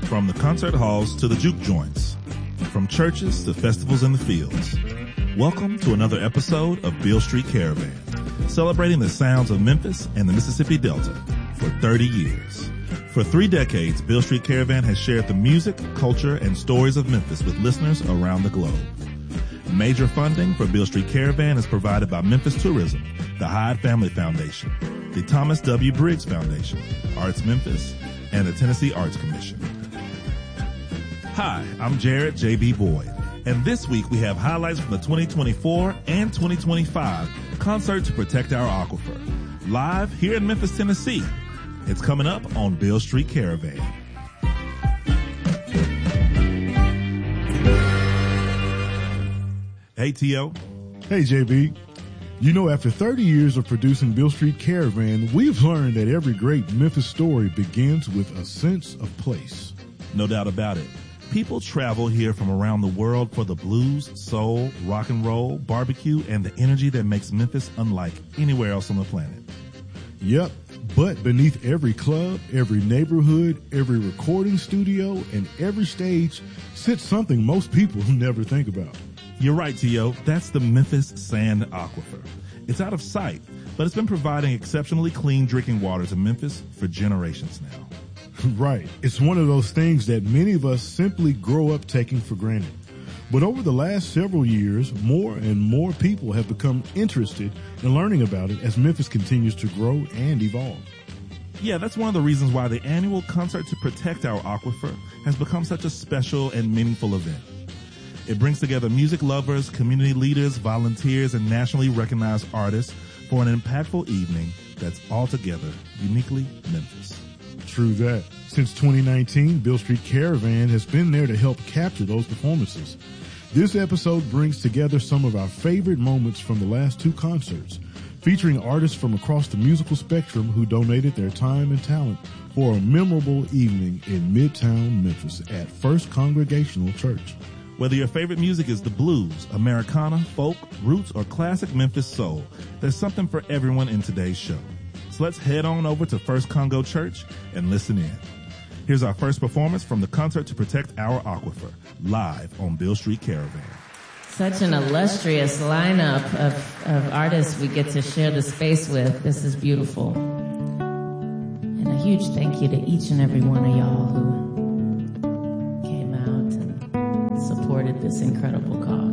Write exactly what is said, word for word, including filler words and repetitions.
From the concert halls to the juke joints, from churches to festivals in the fields. Welcome to another episode of Beale Street Caravan, celebrating the sounds of Memphis and the Mississippi Delta for thirty years. For three decades, Beale Street Caravan has shared the music, culture, and stories of Memphis with listeners around the globe. Major funding for Beale Street Caravan is provided by Memphis Tourism, the Hyde Family Foundation, the Thomas W. Briggs Foundation, Arts Memphis, and the Tennessee Arts Commission. Hi, I'm Jared J B. Boyd, and this week we have highlights from the twenty twenty-four and twenty twenty-five Concert to Protect Our Aquifer, live here in Memphis, Tennessee. It's coming up on Beale Street Caravan. Hey, T O. Hey, J B. You know, after thirty years of producing Beale Street Caravan, we've learned that every great Memphis story begins with a sense of place. No doubt about it. People travel here from around the world for the blues, soul, rock and roll, barbecue, and the energy that makes Memphis unlike anywhere else on the planet. Yep, but beneath every club, every neighborhood, every recording studio, and every stage sits something most people never think about. You're right, T O. That's the Memphis Sand Aquifer. It's out of sight, but it's been providing exceptionally clean drinking water to Memphis for generations now. Right. It's one of those things that many of us simply grow up taking for granted. But over the last several years, more and more people have become interested in learning about it as Memphis continues to grow and evolve. Yeah, that's one of the reasons why the annual Concert to Protect Our Aquifer has become such a special and meaningful event. It brings together music lovers, community leaders, volunteers, and nationally recognized artists for an impactful evening that's altogether uniquely Memphis. True that. Since twenty nineteen, Beale Street Caravan has been there to help capture those performances. This episode brings together some of our favorite moments from the last two concerts, featuring artists from across the musical spectrum who donated their time and talent for a memorable evening in Midtown Memphis at First Congregational Church. Whether your favorite music is the blues, Americana, folk, roots, or classic Memphis soul, there's something for everyone in today's show. So let's head on over to First Congo Church and listen in. Here's our first performance from the Concert to Protect Our Aquifer, live on Beale Street Caravan. Such an illustrious lineup of, of artists we get to share the space with. This is beautiful. And a huge thank you to each and every one of y'all who came out and supported this incredible cause.